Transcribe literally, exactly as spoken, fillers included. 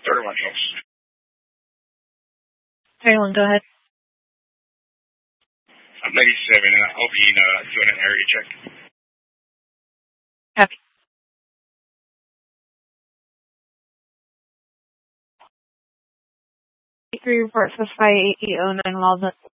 thirty-one Hills. thirty-one, go ahead. I'm eighty-seven, and I'll be uh, doing an area check. Copy. Three report for five eight eight oh nine Walnut